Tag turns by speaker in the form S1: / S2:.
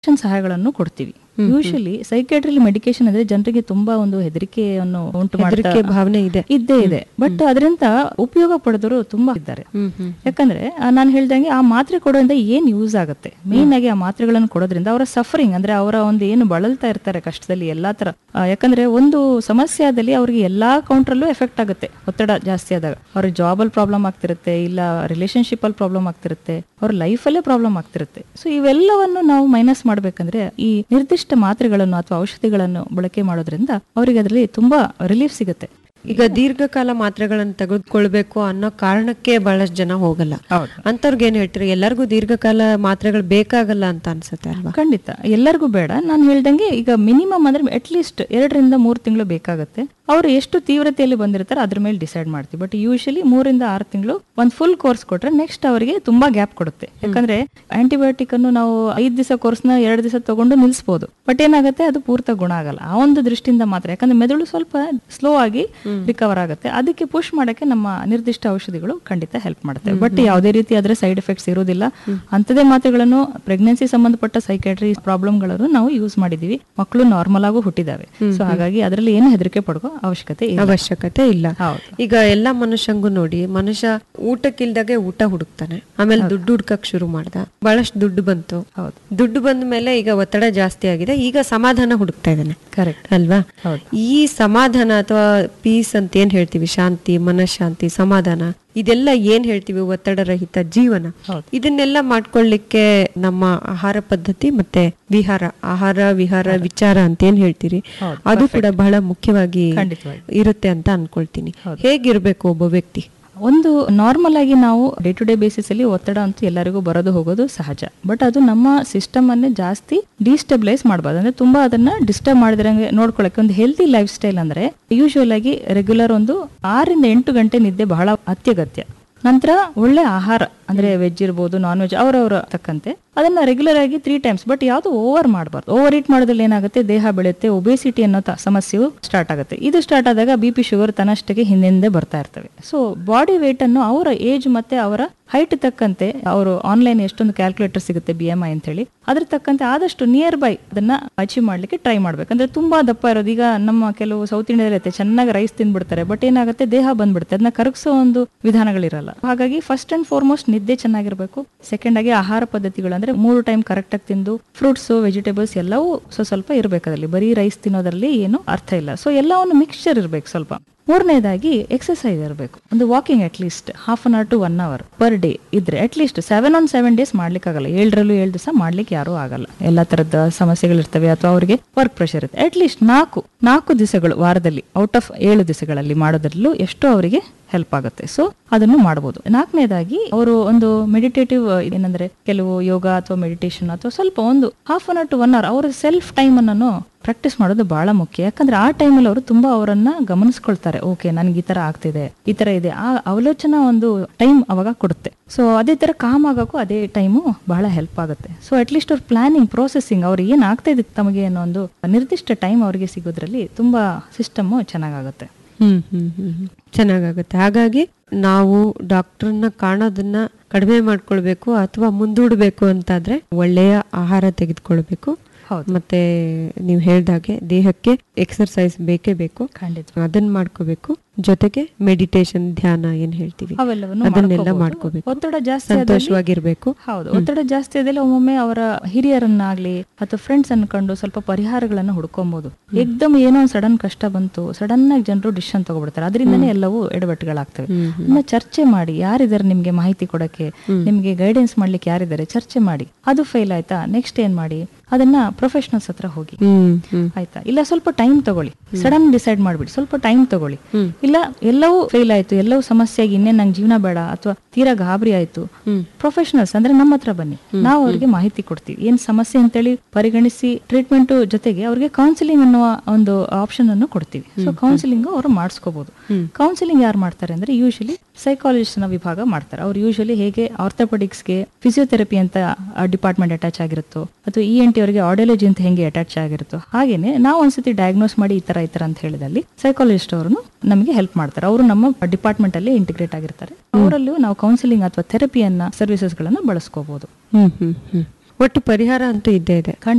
S1: ಸಹಾಯಗಳನ್ನು ಕೊಡ್ತೀವಿ. Usually ಸೈಕ್ಯಾಟ್ರಿಲಿ medication ಅಂದ್ರೆ ಜನರಿಗೆ ತುಂಬಾ ಒಂದು ಹೆದರಿಕೆಯನ್ನು ಉಂಟು ಮಾಡುತ್ತೆ,
S2: ಭಾವನೆ ಇದ್ದೇ ಇದೆ.
S1: ಬಟ್ ಅದರಿಂದ ಉಪಯೋಗ ಪಡೆದವರು ತುಂಬಾ ಇದ್ದಾರೆ. ಯಾಕಂದ್ರೆ ನಾನು ಹೇಳ್ದಂಗೆ ಆ ಮಾತ್ರೆ ಕೊಡೋದ್ರಿಂದ ಏನ್ ಯೂಸ್ ಆಗುತ್ತೆ, ಮೇನ್ ಆಗಿ ಆ ಮಾತ್ರೆಗಳನ್ನು ಕೊಡೋದ್ರಿಂದ ಅವರ ಸಫರಿಂಗ್ ಅಂದ್ರೆ ಅವರ ಒಂದು ಏನು ಬಳಲ್ತಾ ಇರ್ತಾರೆ ಕಷ್ಟದಲ್ಲಿ ಎಲ್ಲಾ ತರ, ಯಾಕಂದ್ರೆ ಒಂದು ಸಮಸ್ಯೆ ಆದಲ್ಲಿ ಅವ್ರಿಗೆ ಎಲ್ಲಾ ಕೌಂಟ್ರಲ್ಲೂ ಎಫೆಕ್ಟ್ ಆಗುತ್ತೆ. ಒತ್ತಡ ಜಾಸ್ತಿ ಆದಾಗ ಅವ್ರಿಗೆ ಜಾಬ್ ಅಲ್ಲಿ ಪ್ರಾಬ್ಲಮ್ ಆಗ್ತಿರುತ್ತೆ, ಇಲ್ಲ ರಿಲೇಶನ್ಶಿಪ್ ಅಲ್ಲಿ ಪ್ರಾಬ್ಲಮ್ ಆಗ್ತಿರುತ್ತೆ, ಅವ್ರ ಲೈಫ್ ಅಲ್ಲೇ ಪ್ರಾಬ್ಲಮ್ ಆಗ್ತಿರುತ್ತೆ. ಸೊ ಇವೆಲ್ಲವನ್ನು ನಾವು ಮೈನಸ್ ಮಾಡ್ಬೇಕಂದ್ರೆ ಈ ನಿರ್ದಿಷ್ಟ ಮಾತ್ರೆಗಳನ್ನು ಅಥವಾ ಔಷಧಿಗಳನ್ನು ಬಳಕೆ ಮಾಡೋದ್ರಿಂದ ಅವರಿಗೆ ಅದರಲ್ಲಿ ತುಂಬಾ ರಿಲೀಫ್ ಸಿಗುತ್ತೆ.
S2: ಈಗ ದೀರ್ಘಕಾಲ ಮಾತ್ರೆಗಳನ್ನು ತೆಗೆದುಕೊಳ್ಬೇಕು ಅನ್ನೋ ಕಾರಣಕ್ಕೆ ಬಹಳಷ್ಟು ಜನ ಹೋಗಲ್ಲ. ಅಂತವ್ರಿಗೆ ಏನ್ ಹೇಳ್ತೀರಿ? ಎಲ್ಲರಿಗೂ ದೀರ್ಘಕಾಲ ಮಾತ್ರೆಗಳು ಬೇಕಾಗಲ್ಲ ಅಂತ ಅನ್ಸುತ್ತೆ ಅಲ್ವಾ?
S1: ಖಂಡಿತ ಎಲ್ಲರಿಗೂ ಬೇಡ. ನಾನು ಹೇಳ್ದಂಗೆ ಈಗ ಮಿನಿಮಮ್ ಅಂದ್ರೆ ಅಟ್ಲೀಸ್ಟ್ 2-3 ತಿಂಗಳು ಬೇಕಾಗುತ್ತೆ. ಅವರು ಎಷ್ಟು ತೀವ್ರತೆಯಲ್ಲಿ ಬಂದಿರ್ತಾರೆ ಅದ್ರ ಮೇಲೆ ಡಿಸೈಡ್ ಮಾಡ್ತೀವಿ. ಬಟ್ ಯೂಶಲಿ 3-6 ತಿಂಗಳು ಒಂದು ಫುಲ್ ಕೋರ್ಸ್ ಕೊಟ್ರೆ ನೆಕ್ಸ್ಟ್ ಅವರಿಗೆ ತುಂಬಾ ಗ್ಯಾಪ್ ಕೊಡುತ್ತೆ. ಯಾಕಂದ್ರೆ ಆಂಟಿಬಯೋಟಿಕ್ ಅನ್ನು ನಾವು 5 ದಿವಸ ಕೋರ್ಸ್ನ 2 ದಿವಸ ತಗೊಂಡು ನಿಲ್ಸ್ಬೋದು, ಬಟ್ ಏನಾಗುತ್ತೆ ಅದು ಪೂರ್ತ ಗುಣ ಆಗಲ್ಲ. ಆ ಒಂದು ದೃಷ್ಟಿಯಿಂದ ಮಾತ್ರ, ಯಾಕಂದ್ರೆ ಮೆದುಳು ಸ್ವಲ್ಪ ಸ್ಲೋ ಆಗಿ ರಿಕವರ್ ಆಗುತ್ತೆ. ಅದಕ್ಕೆ ಪುಷ್ ಮಾಡಕ್ಕೆ ನಮ್ಮ ನಿರ್ದಿಷ್ಟ ಔಷಧಿಗಳು ಖಂಡಿತ ಹೆಲ್ಪ್ ಮಾಡುತ್ತೆ. ಬಟ್ ಯಾವುದೇ ರೀತಿ ಅದರ ಸೈಡ್ ಎಫೆಕ್ಟ್ಸ್ ಇರೋದಿಲ್ಲ. ಅಂತದೇ ಮಾತ್ರೆಗಳನ್ನು ಪ್ರೆಗ್ನೆನ್ಸಿ ಸಂಬಂಧಪಟ್ಟ ಸೈಕ್ಯಾಟ್ರಿ ಪ್ರಾಬ್ಲಮ್ಗಳನ್ನು ನಾವು ಯೂಸ್ ಮಾಡಿದೀವಿ. ಮಕ್ಕಳು ನಾರ್ಮಲ್ ಆಗು ಹುಟ್ಟಿದಾವೆ. ಸೊ ಹಾಗಾಗಿ ಅದರಲ್ಲಿ ಏನು ಹೆದರಿಕೆ ಪಡ್ಕೋ
S2: ಅವಶ್ಯಕತೆ ಇಲ್ಲ. ಈಗ ಎಲ್ಲಾ ಮನುಷ್ಯಂಗೂ ನೋಡಿ, ಮನುಷ್ಯ ಊಟಕ್ಕಿಲ್ದಾಗೆ ಊಟ ಹುಡುಕ್ತಾನೆ, ಆಮೇಲೆ ದುಡ್ಡು ಹುಡ್ಕಕ್ ಶುರು ಮಾಡ್ದ, ಬಹಳಷ್ಟು ದುಡ್ಡು ಬಂತು. ದುಡ್ಡು ಬಂದ ಮೇಲೆ ಈಗ ಒತ್ತಡ ಜಾಸ್ತಿ ಆಗಿದೆ, ಈಗ ಸಮಾಧಾನ ಹುಡುಕ್ತಾ ಇದ್ದಾನೆ. ಕರೆಕ್ಟ್ ಅಲ್ವಾ? ಈ ಸಮಾಧಾನ ಅಥವಾ ಪೀಸ್ ಅಂತ ಏನ್ ಹೇಳ್ತೀವಿ, ಶಾಂತಿ, ಮನಃಶಾಂತಿ, ಸಮಾಧಾನ, ಇದೆಲ್ಲ ಏನ್ ಹೇಳ್ತೀವಿ, ಒತ್ತಡ ರಹಿತ ಜೀವನ, ಇದನ್ನೆಲ್ಲ ಮಾಡ್ಕೊಳ್ಳಿಕ್ಕೆ ನಮ್ಮ ಆಹಾರ ಪದ್ಧತಿ ಮತ್ತೆ ಆಹಾರ ವಿಹಾರ ವಿಚಾರ ಅಂತ ಏನ್ ಹೇಳ್ತೀರಿ, ಅದು ಕೂಡ ಬಹಳ ಮುಖ್ಯವಾಗಿ ಇರುತ್ತೆ ಅಂತ ಅನ್ಕೊಳ್ತೀನಿ. ಹೇಗಿರ್ಬೇಕು ಒಬ್ಬ ವ್ಯಕ್ತಿ?
S1: ಒಂದು ನಾರ್ಮಲ್ ಆಗಿ ನಾವು ಡೇ ಟು ಡೇ ಬೇಸಿಸ್ ಅಲ್ಲಿ ಒತ್ತಡ ಅಂತೂ ಎಲ್ಲರಿಗೂ ಬರೋದು ಹೋಗೋದು ಸಹಜ. ಬಟ್ ಅದು ನಮ್ಮ ಸಿಸ್ಟಮ್ ಅನ್ನೇ ಜಾಸ್ತಿ ಡಿಸ್ಟೆಬಿಲೈಸ್ ಮಾಡಬಾರ್ದು. ಅಂದ್ರೆ ತುಂಬಾ ಅದನ್ನ ಡಿಸ್ಟರ್ಬ್ ಮಾಡಿದ್ರಂಗೆ ನೋಡ್ಕೊಳಕ್ಕೆ ಒಂದು ಹೆಲ್ತಿ ಲೈಫ್ ಸ್ಟೈಲ್ ಅಂದ್ರೆ ಯೂಶುವಲ್ ಆಗಿ ರೆಗ್ಯುಲರ್ ಒಂದು 6-8 ಗಂಟೆ ನಿದ್ದೆ ಬಹಳ ಅತ್ಯಗತ್ಯ. ನಂತರ ಒಳ್ಳೆ ಆಹಾರ ಅಂದ್ರೆ ವೆಜ್ ಇರ್ಬೋದು, ನಾನ್ ವೆಜ್ ಅವರವರ ತಕ್ಕಂತೆ ಅದನ್ನ ರೆಗ್ಯುಲರ್ ಆಗಿ 3 ಟೈಮ್ಸ್. ಬಟ್ ಯಾವುದು ಓವರ್ ಮಾಡಬಾರ್ದು. ಓವರ್ ಈಟ್ ಮಾಡೋದ್ರಲ್ಲಿ ಏನಾಗುತ್ತೆ, ದೇಹ ಬೆಳೆಯುತ್ತೆ, ಒಬೇಸಿಟಿ ಅನ್ನೋ ಸಮಸ್ಯೆಯು ಸ್ಟಾರ್ಟ್ ಆಗುತ್ತೆ. ಇದು ಸ್ಟಾರ್ಟ್ ಆದಾಗ BP ಶುಗರ್ ತನ್ನಷ್ಟಕ್ಕೆ ಹಿಂದೆ ಬರ್ತಾ ಇರ್ತವೆ. ಸೊ ಬಾಡಿ ವೇಟ್ ಅನ್ನು ಅವರ ಏಜ್ ಮತ್ತೆ ಅವರ ಹೈಟ್ ತಕ್ಕಂತೆ, ಅವರು ಆನ್ಲೈನ್ ಎಷ್ಟೊಂದು ಕ್ಯಾಲ್ಕುಲೇಟರ್ ಸಿಗುತ್ತೆ BMI ಅಂತ ಹೇಳಿ, ಅದ್ರ ತಕ್ಕಂತೆ ಆದಷ್ಟು ನಿಯರ್ ಬೈ ಅದನ್ನ ಅಚೀವ್ ಮಾಡ್ಲಿಕ್ಕೆ ಟ್ರೈ ಮಾಡ್ಬೇಕು. ಅಂದ್ರೆ ತುಂಬಾ ದಪ್ಪ ಇರೋದು, ಈಗ ನಮ್ಮ ಕೆಲವು ಸೌತ್ ಇಂಡಿಯಾದಲ್ಲಿ ಚೆನ್ನಾಗಿ ರೈಸ್ ತಿಂದ್ಬಿಡ್ತಾರೆ, ಬಟ್ ಏನಾಗುತ್ತೆ ದೇಹ ಬಂದ್ಬಿಡುತ್ತೆ, ಅದನ್ನ ಕರಗಿಸೋ ಒಂದು ವಿಧಾನಗಳಿರಲ್ಲ. ಹಾಗಾಗಿ ಫಸ್ಟ್ ಅಂಡ್ ಫಾರ್ಮೋಸ್ಟ್ ನಿದ್ದೆ ಚೆನ್ನಾಗಿರ್ಬೇಕು. ಸೆಕೆಂಡ್ ಆಗಿ ಆಹಾರ ಪದ್ಧತಿಗಳು ಅಂದ್ರೆ 3 ಟೈಮ್ ಕರೆಕ್ಟ್ ಆಗಿ ತಿಂದು ಫ್ರೂಟ್ಸ್, ವೆಜಿಟೇಬಲ್ಸ್ ಎಲ್ಲವೂ ಸ್ವಲ್ಪ ಇರ್ಬೇಕು. ಅದರಲ್ಲಿ ಬರೀ ರೈಸ್ ತಿನ್ನೋದ್ರಲ್ಲಿ ಏನು ಅರ್ಥ ಇಲ್ಲ. ಸೊ ಎಲ್ಲವನ್ನು ಮಿಕ್ಸ್ಚರ್ ಇರ್ಬೇಕು ಸ್ವಲ್ಪ. 3ನೇದಾಗಿ ಎಕ್ಸರ್ಸೈಸ್ ಇರಬೇಕು. ಒಂದು walking at least 1/2 hour to 1 hour per day ಇದ್ರೆ ಅಟ್ಲೀಸ್ಟ್ 7 on 7 days ಮಾಡ್ಲಿಕ್ಕೆ ಆಗಲ್ಲ. 7 ದಿವಸ ಮಾಡ್ಲಿಕ್ಕೆ ಯಾರು ಆಗಲ್ಲ, ಎಲ್ಲಾ ತರದ ಸಮಸ್ಯೆಗಳಿರ್ತವೆ ಅಥವಾ ಅವರಿಗೆ ವರ್ಕ್ ಪ್ರೆಷರ್ ಇರುತ್ತೆ. ಅಟ್ಲೀಸ್ಟ್ 4 ದಿವಸಗಳು ವಾರದಲ್ಲಿ ಔಟ್ ಆಫ್ 7 ದಿವಸಗಳಲ್ಲಿ ಮಾಡೋದ್ರಲ್ಲೂ ಎಷ್ಟೋ ಅವರಿಗೆ ಹೆಲ್ಪ್ ಆಗುತ್ತೆ. ಸೊ ಅದನ್ನು ಮಾಡಬಹುದು. 4ನೇದಾಗಿ ಅವರು ಒಂದು ಮೆಡಿಟೇಟಿವ್ ಏನಂದ್ರೆ ಕೆಲವು ಯೋಗ ಅಥವಾ ಮೆಡಿಟೇಷನ್ ಅಥವಾ ಸ್ವಲ್ಪ ಒಂದು 1/2 hour to 1 hour ಅವರ ಸೆಲ್ಫ್ ಟೈಮ್ ಅನ್ನು ಪ್ರಾಕ್ಟೀಸ್ ಮಾಡೋದು ಬಹಳ ಮುಖ್ಯ. ಯಾಕಂದ್ರೆ ಆ ಟೈಮಲ್ಲಿ ಅವರು ತುಂಬಾ ಅವರನ್ನ ಗಮನಿಸ್ಕೊಳ್ತಾರೆ. ಓಕೆ, ನನ್ಗೆ ಈ ತರ ಆಗ್ತಿದೆ, ಈ ತರ ಇದೆ, ಆ ಆಲೋಚನಾ ಒಂದು ಟೈಮ್ ಅವಾಗ ಕೊಡುತ್ತೆ. ಸೊ ಅದೇ ತರ ಕಾಮ್ ಆಗಕ್ಕೂ ಅದೇ ಟೈಮು ಬಹಳ ಹೆಲ್ಪ್ ಆಗುತ್ತೆ. ಸೊ ಅಟ್ಲೀಸ್ಟ್ ಅವ್ರ ಪ್ಲಾನಿಂಗ್, ಪ್ರೊಸೆಸಿಂಗ್, ಅವ್ರು ಏನ್ ಆಗ್ತಾ ಇದೆ ತಮಗೆ ಅನ್ನೋ ಒಂದು ನಿರ್ದಿಷ್ಟ ಟೈಮ್ ಅವರಿಗೆ ಸಿಗೋದ್ರಲ್ಲಿ ತುಂಬಾ ಸಿಸ್ಟಮ್ ಚೆನ್ನಾಗಾಗುತ್ತೆ.
S2: ಚೆನ್ನಾಗಾಗುತ್ತೆ. ಹಾಗಾಗಿ ನಾವು ಡಾಕ್ಟರ್ನ ಕಾಣೋದನ್ನ ಕಡಿಮೆ ಮಾಡ್ಕೊಳ್ಬೇಕು ಅಥವಾ ಮುಂದೂಡಬೇಕು ಅಂತಾದ್ರೆ ಒಳ್ಳೆಯ ಆಹಾರ ತೆಗೆದುಕೊಳ್ಬೇಕು. ಮತ್ತೆ ನೀವು ಹೇಳ್ದಾಗೆ ದೇಹಕ್ಕೆ ಎಕ್ಸರ್ಸೈಸ್ ಬೇಕೇ ಬೇಕು, ಅದನ್ನ ಮಾಡ್ಕೋಬೇಕು. ಜೊತೆಗೆ ಮೆಡಿಟೇಷನ್, ಧ್ಯಾನ ಏನ್ ಹೇಳ್ತೀವಿ ಅದನ್ನೆಲ್ಲ ಮಾಡ್ಕೋಬೇಕು.
S1: ಒತ್ತಡ ಜಾಸ್ತಿ
S2: ಸಂತೋಷವಾಗಿರ್ಬೇಕು.
S1: ಹೌದು, ಒತ್ತಡ ಜಾಸ್ತಿ ಆದಲ್ಲಿ ಒಮ್ಮೊಮ್ಮೆ ಅವರ ಹಿರಿಯರನ್ನಾಗ್ಲಿ ಅಥವಾ ಫ್ರೆಂಡ್ಸ್ ಅನ್ಕೊಂಡು ಸ್ವಲ್ಪ ಪರಿಹಾರಗಳನ್ನ ಹುಡ್ಕೊಬಹುದು. ಏಕ್ದಮ್ ಏನೋ ಒಂದು ಸಡನ್ ಕಷ್ಟ ಬಂತು, ಸಡನ್ ಆಗಿ ಜನರು ಡಿಸಿಷನ್ ತಗೋಬಿಡ್ತಾರೆ, ಅದರಿಂದನೇ ಎಲ್ಲವೂ ಎಡವಟ್ಟುಗಳಾಗ್ತವೆ. ಇನ್ನ ಚರ್ಚೆ ಮಾಡಿ, ಯಾರಿದ್ದಾರೆ ನಿಮ್ಗೆ ಮಾಹಿತಿ ಕೊಡಕ್ಕೆ, ನಿಮ್ಗೆ ಗೈಡೆನ್ಸ್ ಮಾಡ್ಲಿಕ್ಕೆ ಯಾರಿದ್ದಾರೆ, ಚರ್ಚೆ ಮಾಡಿ. ಅದು ಫೇಲ್ ಆಯ್ತಾ, ನೆಕ್ಸ್ಟ್ ಏನ್ ಮಾಡಿ, ಅದನ್ನ ಪ್ರೊಫೆಷನಲ್ಸ್ ಹತ್ರ ಹೋಗಿ, ಆಯ್ತಾ, ಇಲ್ಲ ಸ್ವಲ್ಪ ಟೈಮ್ ತಗೊಳ್ಳಿ, ಸಡನ್ ಡಿಸೈಡ್ ಮಾಡ್ಬಿಡಿ, ಸ್ವಲ್ಪ ಟೈಮ್ ತಗೊಳ್ಳಿ. ಇಲ್ಲ ಎಲ್ಲವೂ ಫೇಲ್ ಆಯ್ತು, ಎಲ್ಲವೂ ಸಮಸ್ಯೆ ಆಗಿ ಇನ್ನೇನ್ ನಂಗೆ ಜೀವನ ಬೇಡ ಅಥವಾ ತೀರಾ ಗಾಬರಿ ಆಯ್ತು, ಪ್ರೊಫೆಷನಲ್ಸ್ ಅಂದ್ರೆ ನಮ್ಮ ಹತ್ರ ಬನ್ನಿ, ನಾವು ಅವ್ರಿಗೆ ಮಾಹಿತಿ ಕೊಡ್ತೀವಿ, ಏನ್ ಸಮಸ್ಯೆ ಅಂತೇಳಿ ಪರಿಗಣಿಸಿ ಟ್ರೀಟ್ಮೆಂಟ್ ಜೊತೆಗೆ ಅವ್ರಿಗೆ ಕೌನ್ಸಿಲಿಂಗ್ ಅನ್ನುವ ಒಂದು ಆಪ್ಷನ್ ಅನ್ನು ಕೊಡ್ತೀವಿ. ಸೊ ಕೌನ್ಸಿಲಿಂಗ್ ಅವರು ಮಾಡಿಸ್ಕೋಬಹುದು. ಕೌನ್ಸಿಲಿಂಗ್ ಯಾರು ಮಾಡ್ತಾರೆ ಅಂದ್ರೆ ಯೂಶಲಿ ಸೈಕಾಲಜಿಸ್ಟ್ ನ ವಿಭಾಗ ಮಾಡ್ತಾರೆ. ಅವ್ರು ಯೂಶಲಿ ಹೇಗೆ ಆರ್ಥೋಪೆಡಿಕ್ಸ್ಗೆ ಫಿಸಿಯೋಥೆರಪಿ ಅಂತ ಡಿಪಾರ್ಟ್ಮೆಂಟ್ ಅಟ್ಯಾಚ್ ಆಗಿರುತ್ತೋ ಅಥವಾ ENT ಅವರಿಗೆ ಆಡಿಯಾಲಜಿ ಅಂತ ಹೆಂಗೆ ಅಟ್ಯಾಚ್ ಆಗಿರುತ್ತೋ ಹಾಗೇನೆ ನಾವು ಒಂದ್ಸತಿ ಡಯಾಗ್ನೋಸ್ ಮಾಡಿ ಈ ತರ ಅಂತ ಹೇಳಿದಲ್ಲಿ ಸೈಕಾಲಜಿಸ್ಟ್ ಅವರು ನಮಗೆ ಹೆಲ್ಪ್ ಮಾಡ್ತಾರೆ. ಅವರು ನಮ್ಮ ಡಿಪಾರ್ಟ್ಮೆಂಟ್ ಅಲ್ಲಿ ಇಂಟಿಗ್ರೇಟ್ ಆಗಿರ್ತಾರೆ. ಅವರಲ್ಲೂ ನಾವು ಕೌನ್ಸಿಲಿಂಗ್ ಅಥವಾ ಥೆರಪಿಯನ್ನ ಸರ್ವಿಸಸ್ ಗಳನ್ನ ಬಳಸ್ಕೋಬಹುದು.
S2: ಒಟ್ಟು ಪರಿಹಾರ ಅಂತೂ ಇದ್ದೇ ಇದೆ.